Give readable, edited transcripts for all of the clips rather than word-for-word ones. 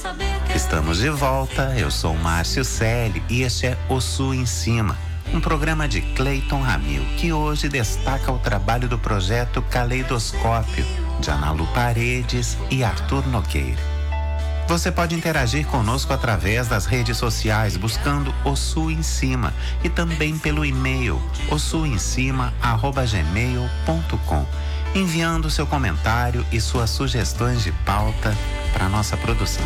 Estamos de volta, eu sou Márcio Selle e este é O Sul em Cima, um programa de Cleiton Ramil, que hoje destaca o trabalho do projeto Caleidoscópio, de Ana Lu Paredes e Arthur Nogueira. Você pode interagir conosco através das redes sociais, buscando O Sul em Cima, e também pelo e-mail osulemcima@gmail.com, enviando seu comentário e suas sugestões de pauta para nossa produção.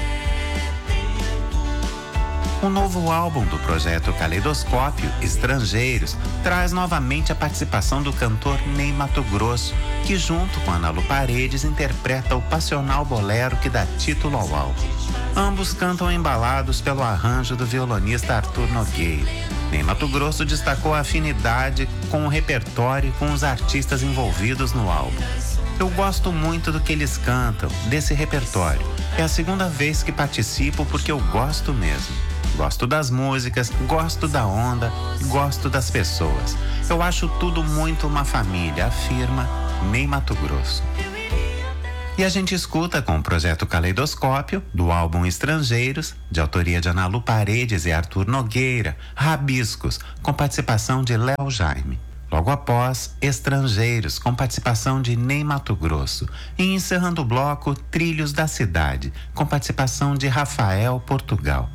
O novo álbum do projeto Caleidoscópio, Estrangeiros, traz novamente a participação do cantor Ney Matogrosso, que junto com Ana Lu Paredes interpreta o passional bolero que dá título ao álbum. Ambos cantam embalados pelo arranjo do violonista Arthur Nogueira. Ney Matogrosso destacou a afinidade com o repertório e com os artistas envolvidos no álbum. Eu gosto muito do que eles cantam, desse repertório. É a segunda vez que participo porque eu gosto mesmo. Gosto das músicas, gosto da onda, gosto das pessoas. Eu acho tudo muito uma família, afirma Ney Matogrosso. E a gente escuta com o projeto Caleidoscópio, do álbum Estrangeiros, de autoria de Ana Lu Paredes e Arthur Nogueira, Rabiscos, com participação de Léo Jaime. Logo após, Estrangeiros, com participação de Ney Matogrosso. E encerrando o bloco, Trilhos da Cidade, com participação de Rafael Portugal.